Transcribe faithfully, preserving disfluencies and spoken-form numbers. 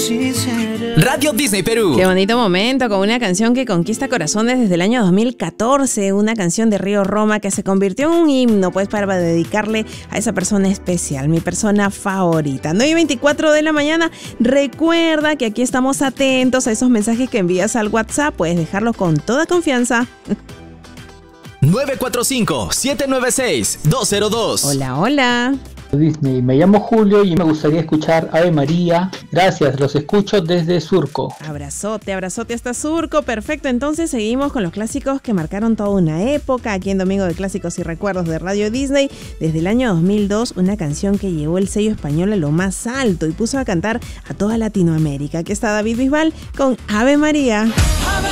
Radio Disney Perú. Qué bonito momento con una canción que conquista corazones desde el año dos mil catorce, una canción de Río Roma que se convirtió en un himno, pues para dedicarle a esa persona especial, mi persona favorita. nueve y veinticuatro de la mañana, recuerda que aquí estamos atentos a esos mensajes que envías al WhatsApp, puedes dejarlos con toda confianza. nueve cuatro cinco, siete nueve seis, dos cero dos. Hola, hola. Disney, me llamo Julio y me gustaría escuchar Ave María. Gracias, los escucho desde Surco. Abrazote, abrazote hasta Surco. Perfecto, entonces seguimos con los clásicos que marcaron toda una época aquí en Domingo de Clásicos y Recuerdos de Radio Disney. Desde el año dos mil dos, una canción que llevó el sello español a lo más alto y puso a cantar a toda Latinoamérica. Aquí está David Bisbal con Ave María. Ave